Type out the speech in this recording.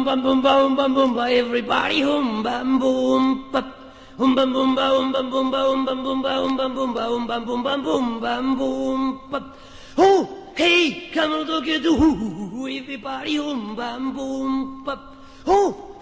bum boom ba bum boom ba, everybody hum bum boom ba. Bum boom ba bum boom ba bum boom ba bum boom ba bum boom bum boom bum boom ba. Oh, hey, come on, look at the everybody hum bum boom ba. Oh.